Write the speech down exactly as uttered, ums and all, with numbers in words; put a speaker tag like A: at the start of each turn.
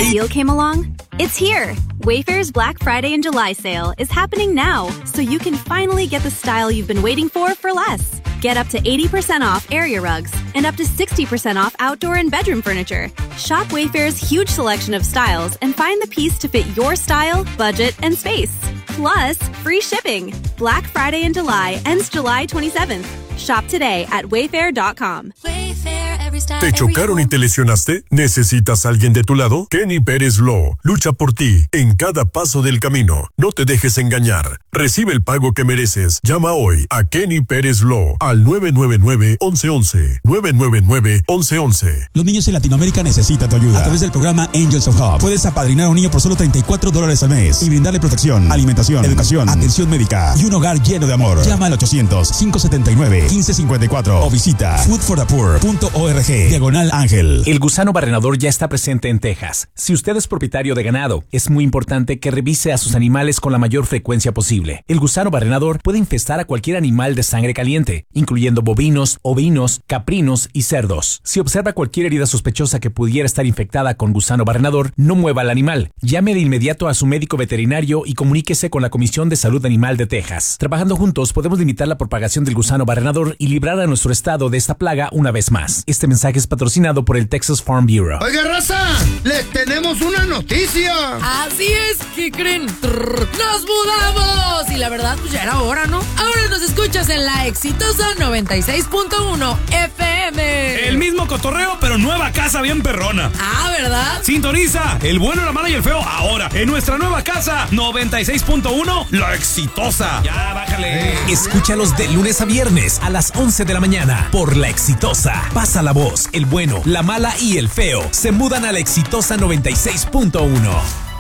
A: big deal came along? It's here. Wayfair's Black Friday and July sale is happening now, so you can finally get the style you've been waiting for for less. Get up to eighty percent off area rugs and up to sixty percent off outdoor and bedroom furniture. Shop Wayfair's huge selection of styles and find the piece to fit your style, budget, and space. Plus, free shipping. Black Friday in July ends July twenty-seventh. Shop today at wayfair dot com.
B: Wayfair, every style,
C: ¿Te chocaron
B: every
C: y te lesionaste? ¿Necesitas a alguien de tu lado? Kenny Pérez Law lucha por ti en cada paso del camino. No te dejes engañar. Recibe el pago que mereces. Llama hoy a Kenny Pérez Law al nueve nueve nueve, once once. nueve nueve nueve, once once.
D: Los niños en Latinoamérica necesitan tu ayuda. A través del programa Angels of Hope puedes apadrinar a un niño por solo treinta y cuatro dólares al mes y brindarle protección, alimentación, educación, atención médica y un hogar lleno de amor. Llama al ochocientos, cinco setenta y nueve, quince cincuenta y cuatro o visita food for the poor punto org diagonal ángel.
E: El gusano barrenador ya está presente en Texas. Si usted es propietario de ganado, es muy importante que revise a sus animales con la mayor frecuencia posible. El gusano barrenador puede infestar a cualquier animal de sangre caliente, incluyendo bovinos, ovinos, caprinos y cerdos. Si observa cualquier herida sospechosa que pudiera estar infectada con gusano barrenador, no mueva al animal. Llame de inmediato a su médico veterinario y comuníquese con la Comisión de Salud Animal de Texas. Trabajando juntos podemos limitar la propagación del gusano barrenador y librar a nuestro estado de esta plaga una vez más. Este mensaje es patrocinado por el Texas Farm Bureau.
F: Oiga, raza, les tenemos una noticia.
G: Así es, ¿qué creen? Trrr, ¡nos mudamos! Y la verdad, pues ya era hora, ¿no? Ahora nos escuchas en la exitosa noventa y seis punto uno F M.
H: El mismo cotorreo, pero nueva casa bien perrona.
G: Ah, ¿verdad?
H: Sintoniza El Bueno, la Mala y el Feo ahora en nuestra nueva casa noventa y seis punto uno, La Exitosa. Ya, bájale.
E: Escúchalos de lunes a viernes a las once de la mañana por La Exitosa. Pasa la voz, El Bueno, la Mala y el Feo se mudan a La Exitosa noventa y seis punto uno.